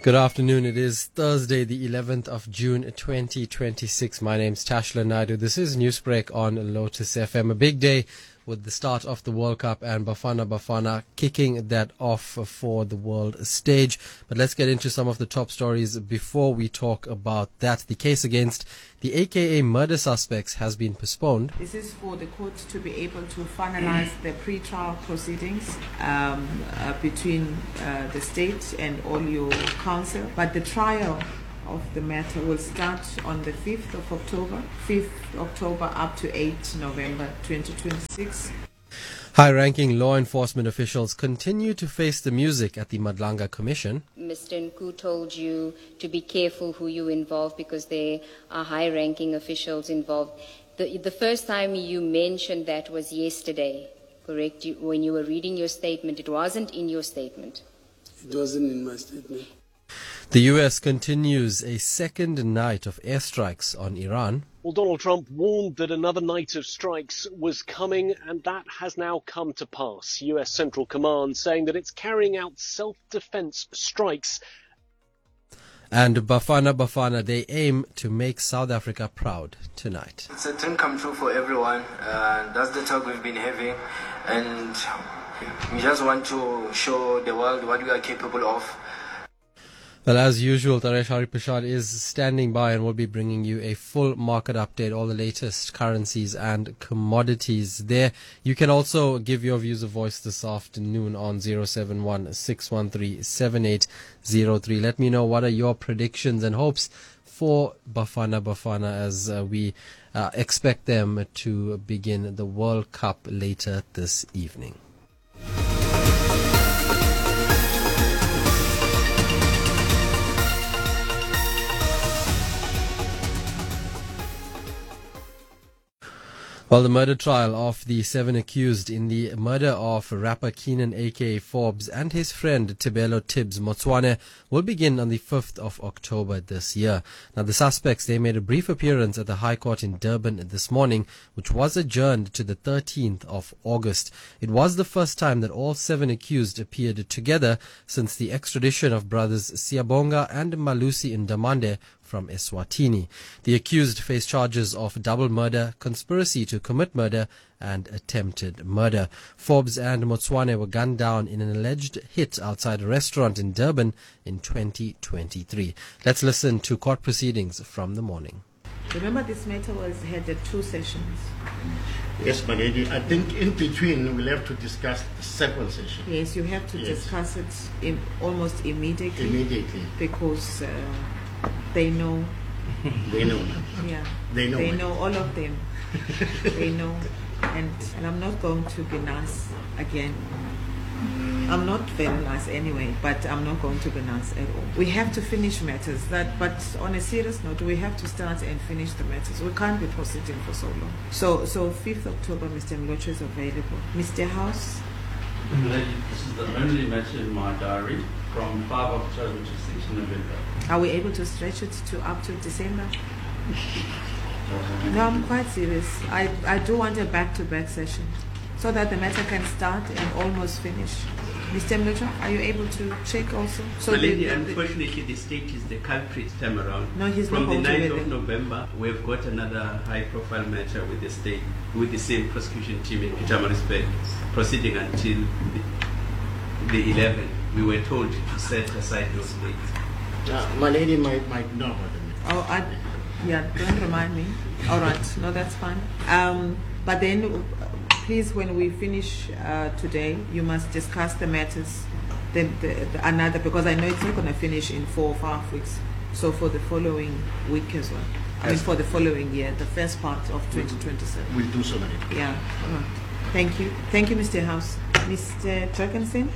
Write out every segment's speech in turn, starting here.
Good afternoon. It is Thursday, the 11th of June, 2026. My name's Tashla Naidu. This is Newsbreak on Lotus FM. A big day with the start of the World Cup and Bafana Bafana kicking that off for the world stage. But let's get into some of the top stories before we talk about that. The case against the AKA murder suspects has been postponed. This is for the court to be able to finalize the pre-trial proceedings between the state and all your counsel. But the trial of the matter will start on the 5th of October up to 8 November 2026. High-ranking law enforcement officials continue to face the music at the Madlanga Commission. Mr. Nku told you to be careful who you involve because there are high-ranking officials involved. The first time you mentioned that was yesterday, correct? When you were reading your statement, it wasn't in your statement. It wasn't in my statement. The U.S. continues a second night of airstrikes on Iran. Well, Donald Trump warned that another night of strikes was coming, and that has now come to pass. U.S. Central Command saying that it's carrying out self-defense strikes. And Bafana Bafana, they aim to make South Africa proud tonight. It's a dream come true for everyone. That's the talk we've been having. And we just want to show the world what we are capable of. Well, as usual, Taresh Haripashad is standing by and will be bringing you a full market update, all the latest currencies and commodities there. You can also give your views a voice this afternoon on 071-613-7803. Let me know what are your predictions and hopes for Bafana Bafana as we expect them to begin the World Cup later this evening. Well, the murder trial of the 7 accused in the murder of rapper Keenan aka Forbes and his friend Tebelo Tibbs Motswane will begin on the 5th of October this year. Now, the suspects, they made a brief appearance at the High Court in Durban this morning, which was adjourned to the 13th of August. It was the first time that all 7 accused appeared together since the extradition of brothers Siyabonga and Malusi Ndamande from Eswatini. The accused face charges of double murder, conspiracy to commit murder, and attempted murder. Forbes and Motswane were gunned down in an alleged hit outside a restaurant in Durban in 2023. Let's listen to court proceedings from the morning. Remember, this matter had 2 sessions. Yes, my lady. I think in between we'll have to discuss the second session. Yes, you have to discuss it almost immediately. Immediately. Because they know. They know. Yeah. They know. They know, all of them. They know. And I'm not going to be nice again. I'm not very nice anyway, but I'm not going to be nice at all. We have to finish matters. But on a serious note, we have to start and finish the matters. We can't be proceeding for so long. So 5th October, Mr. Mlocho is available. Mr. House? Lady, this is the only matter in my diary from 5 October to 6 November. Are we able to stretch it to up to December? No, I'm quite serious. I do want a back-to-back session so that the matter can start and almost finish. Mr. Mlocho, are you able to check also? So lady, unfortunately, the state is the culprit time around. No, he's From not the going to 9th of November, we've got another high-profile matter with the state, with the same prosecution team in Pietermaritzburg, proceeding until the 11th. We were told to set aside those dates. My lady might know about it. Oh, don't remind me. All right, no, that's fine. But then, please, when we finish today, you must discuss the matters, another, because I know it's not going to finish in 4 or 5 weeks. So for the following week as well. I mean, for the following year, the first part of 2027. We'll do so many. Yeah, all right. Thank you. Thank you, Mr. House. Mr. Drakensen?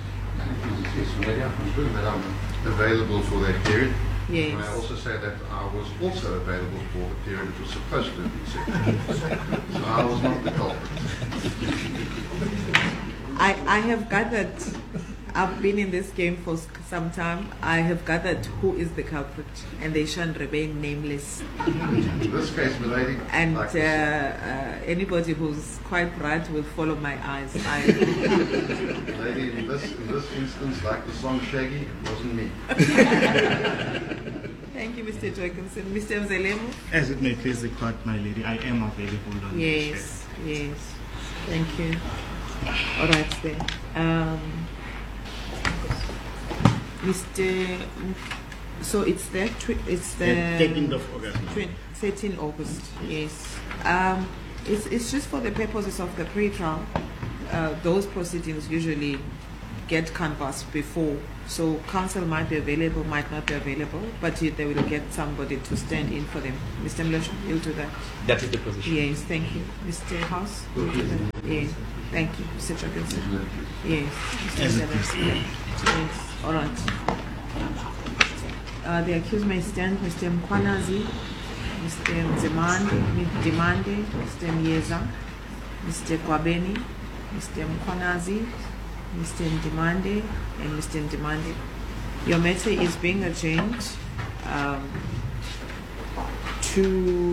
I'm available for that period. Yes. And I also say that I was also available for the period it was supposed to be set. So I was not the culprit. I have gathered I've been in this game for some time. I have gathered who is the culprit, and they shall remain nameless. In this case, milady, And like anybody who's quite bright will follow my eyes. lady, in this instance, like the song Shaggy, it wasn't me. Thank you, Mr. Jorgensen. Mr. Mzelemu? As it may please the court, my lady, I am available on Yes, yes. Thank you. All right, then. Mr. So it's the 13th of August. 13 August. Yes. It's just for the purposes of the pre-trial. Those proceedings usually get canvassed before, so counsel might be available, might not be available, but they will get somebody to stand in for them. Mr. Mlosha, you'll do that. That is the position. Yes, thank you. Mr. House, you'll do that. Yes, thank you. Mr. Jorgensen. Yes. Mr. Zeller. Yes. All right. The accused may stand. Mr. Mkwanazi, Mr. Demande, Mr. Mieza, Mr. Kwabeni, Mr. Mkwanazi, Mr. Ndimande, and Mr. Ndimande. Your matter is being adjourned to...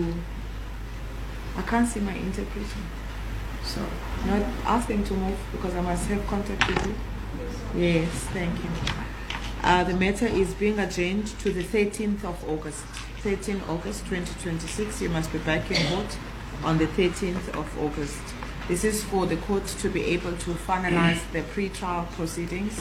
I can't see my interpreter. So, not ask them to move because I must have contact with you. Yes, thank you. The matter is being adjourned to the 13th of August. 13 August 2026. You must be back in court on the 13th of August. This is for the court to be able to finalize the pre-trial proceedings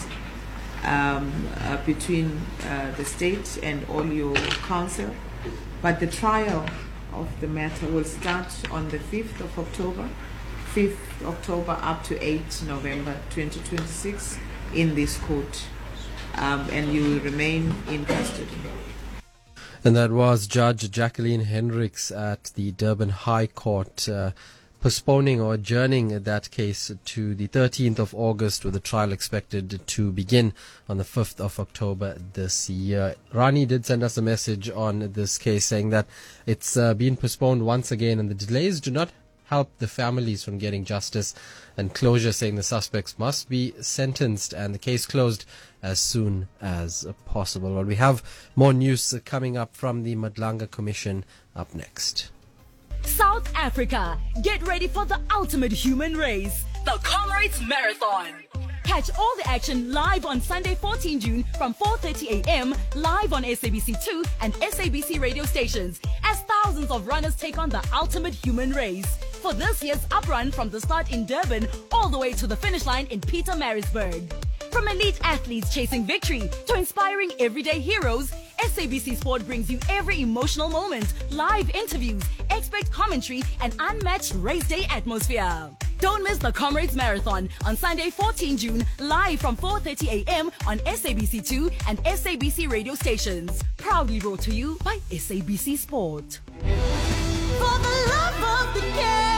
between the state and all your counsel. But the trial of the matter will start on the 5th of October, 5th October up to 8th November 2026 in this court. And you will remain in custody. And that was Judge Jacqueline Hendricks at the Durban High Court, postponing or adjourning that case to the 13th of August, with the trial expected to begin on the 5th of October this year. Rani did send us a message on this case saying that it's been postponed once again, and the delays do not help the families from getting justice and closure, saying the suspects must be sentenced and the case closed as soon as possible. Well, we have more news coming up from the Madlanga Commission up next. South Africa, get ready for the ultimate human race, the Comrades Marathon. Catch all the action live on Sunday 14 June from 4:30 a.m. live on SABC2 and SABC radio stations as thousands of runners take on the ultimate human race. For this year's uprun from the start in Durban all the way to the finish line in Pietermaritzburg. From elite athletes chasing victory to inspiring everyday heroes, SABC Sport brings you every emotional moment, live interviews, expert commentary, and unmatched race day atmosphere. Don't miss the Comrades Marathon on Sunday 14 June, live from 4:30 a.m. on SABC2 and SABC radio stations. Proudly brought to you by SABC Sport. For the love of the game.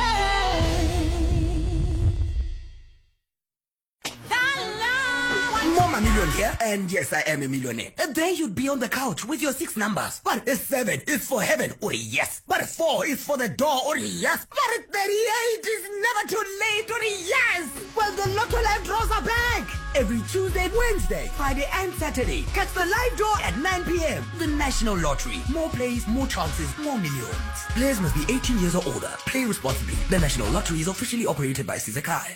I'm a millionaire, and yes, I am a millionaire. And then you'd be on the couch with your 6 numbers. But 7 is for heaven, or yes. But 4 is for the door, or yes. But 38 is never too late, or yes. Well, the Lotto Live draws are back. Every Tuesday, Wednesday, Friday, and Saturday. Catch the live draw at 9 p.m. The National Lottery. More plays, more chances, more millions. Players must be 18 years or older. Play responsibly. The National Lottery is officially operated by Sizakai.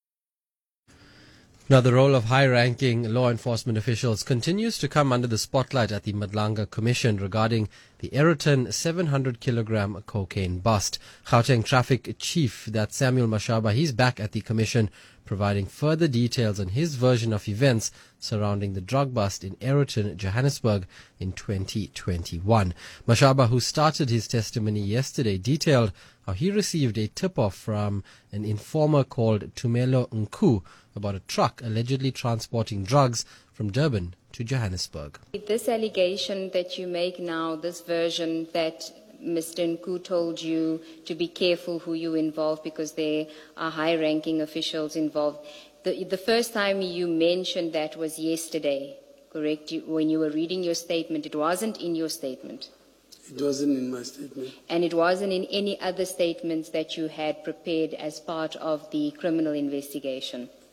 Now, the role of high-ranking law enforcement officials continues to come under the spotlight at the Madlanga Commission regarding the Aeroton 700-kilogram cocaine bust. Gauteng Traffic Chief, that's Samuel Mashaba, he's back at the Commission providing further details on his version of events surrounding the drug bust in Aeroton, Johannesburg in 2021. Mashaba, who started his testimony yesterday, detailed how he received a tip-off from an informer called Tumelo Nku about a truck allegedly transporting drugs from Durban to Johannesburg. This allegation that you make now, this version that Mr. Nku told you to be careful who you involve because there are high-ranking officials involved. The first time you mentioned that was yesterday, correct? When you were reading your statement, it wasn't in your statement. It wasn't in my statement. And it wasn't in any other statements that you had prepared as part of the criminal investigation.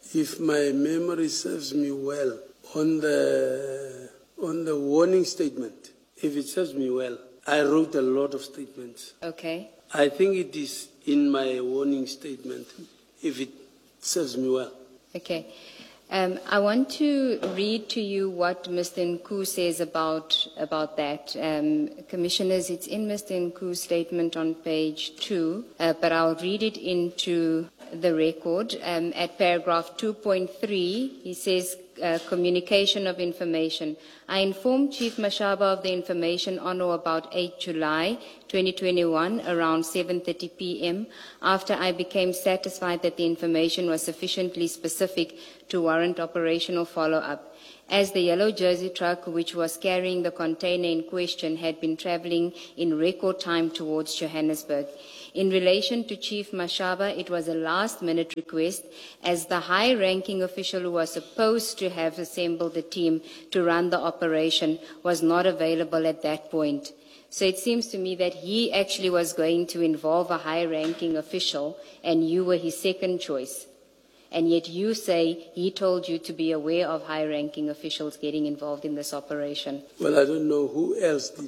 if my memory serves me well, on the warning statement, if it serves me well, I wrote a lot of statements. Okay. I think it is in my warning statement, if it serves me well. Okay. I want to read to you what Mr. Nku says about that. Commissioners, it's in Mr. Nku's statement on page 2, but I'll read it into the record. At paragraph 2.3, he says, communication of information. I informed Chief Mashaba of the information on or about 8 July 2021 around 7:30 p.m. after I became satisfied that the information was sufficiently specific to warrant operational follow-up. As the yellow jersey truck, which was carrying the container in question, had been traveling in record time towards Johannesburg. In relation to Chief Mashaba, it was a last-minute request, as the high-ranking official who was supposed to have assembled the team to run the operation was not available at that point. So it seems to me that he actually was going to involve a high-ranking official, and you were his second choice. And yet you say he told you to be aware of high-ranking officials getting involved in this operation. Well, I don't know who else did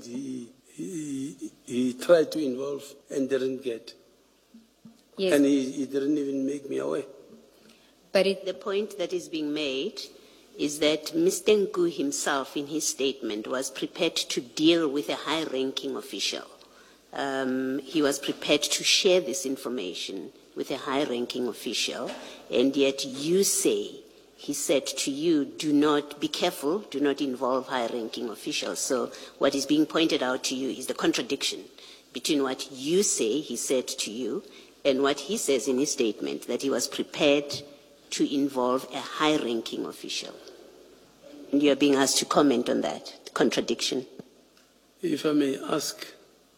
he tried to involve and didn't get. Yes. And he didn't even make me aware. But the point that is being made is that Mr. Nku himself, in his statement, was prepared to deal with a high-ranking official. He was prepared to share this information with a high-ranking official, and yet you say, he said to you, do not be careful, do not involve high-ranking officials. So what is being pointed out to you is the contradiction between what you say he said to you and what he says in his statement, that he was prepared to involve a high-ranking official. And you are being asked to comment on that contradiction. If I may ask,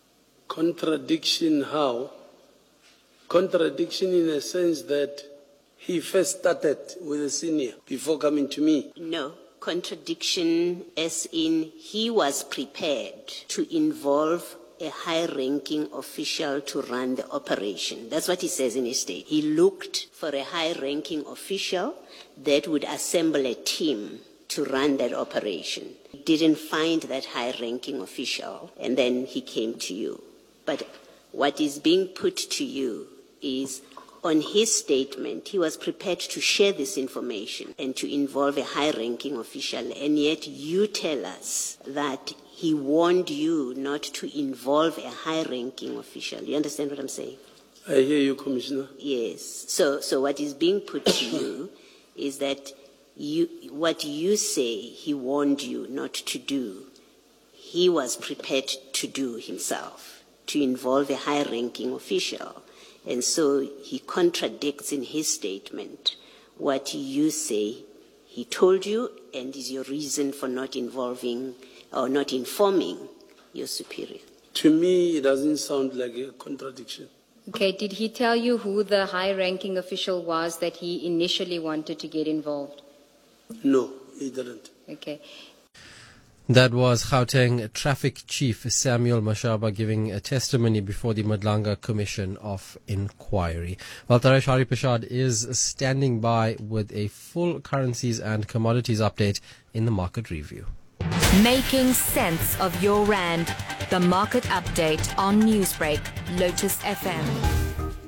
contradiction how? Contradiction in a sense that he first started with a senior before coming to me. No, contradiction as in he was prepared to involve a high-ranking official to run the operation. That's what he says in his statement. He looked for a high-ranking official that would assemble a team to run that operation. He didn't find that high-ranking official, and then he came to you. But what is being put to you is, on his statement, he was prepared to share this information and to involve a high-ranking official, and yet you tell us that he warned you not to involve a high-ranking official. You understand what I'm saying? I hear you, Commissioner. Yes. So what is being put to you is that what you say he warned you not to do, he was prepared to do himself, to involve a high-ranking official. And so he contradicts in his statement what you say he told you and is your reason for not involving or not informing your superior. To me, it doesn't sound like a contradiction. Okay, did he tell you who the high-ranking official was that he initially wanted to get involved? No, he didn't. Okay. That was Gauteng Traffic Chief Samuel Mashaba giving a testimony before the Madlanga Commission of Inquiry. Well, Taresh Haripashad is standing by with a full currencies and commodities update in the market review. Making sense of your rand. The market update on Newsbreak, Lotus FM.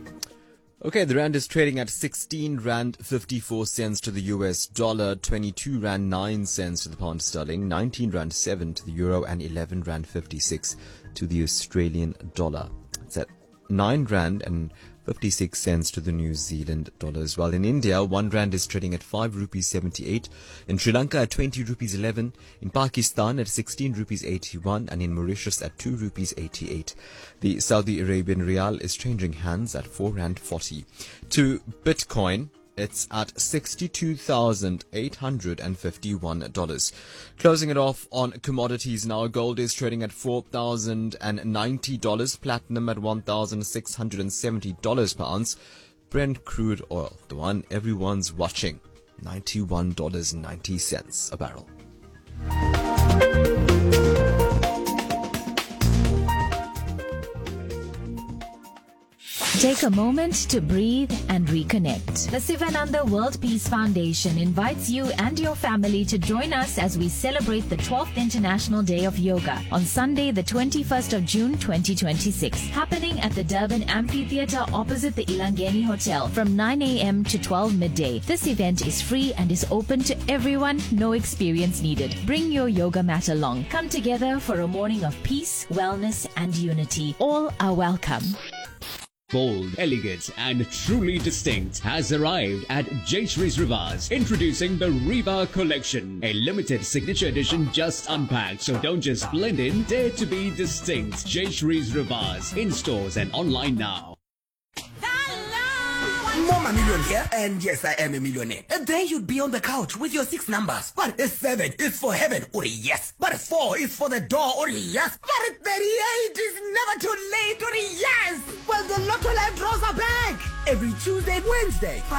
Okay, the rand is trading at 16 rand 54 cents to the US dollar, 22 rand 9 cents to the pound sterling, 19 rand 7 to the euro, and 11 rand 56 to the Australian dollar. It's at 9 rand and 56 cents to the New Zealand dollar as well. In India, 1 rand is trading at 5 rupees 78. In Sri Lanka at 20 rupees 11. In Pakistan at 16 rupees 81. And in Mauritius at 2 rupees 88. The Saudi Arabian Riyal is changing hands at 4 rand 40. To Bitcoin, it's at $62,851. Closing it off on commodities now. Gold is trading at $4,090. Platinum at $1,670 per ounce. Brent crude oil, the one everyone's watching, $91.90 a barrel. Take a moment to breathe and reconnect. The Sivananda World Peace Foundation invites you and your family to join us as we celebrate the 12th International Day of Yoga on Sunday, the 21st of June 2026, happening at the Durban Amphitheatre opposite the Ilangeni Hotel from 9 a.m. to 12 midday. This event is free and is open to everyone, no experience needed. Bring your yoga mat along. Come together for a morning of peace, wellness, and unity. All are welcome. Bold, elegant, and truly distinct has arrived at Jayashree's Rivas, introducing the Riva Collection, a limited signature edition just unpacked. So don't just blend in, dare to be distinct. Jayashree's Rivas, in stores and online now. Mama Million here, and yes, I am a millionaire. And then you'd be on the couch with your 6 numbers. But 7 is for heaven, or yes. But 4 is for the door, or yes. But 38 is never too late, or yes. Well, the Lotto Live draws are back every Tuesday and Wednesday.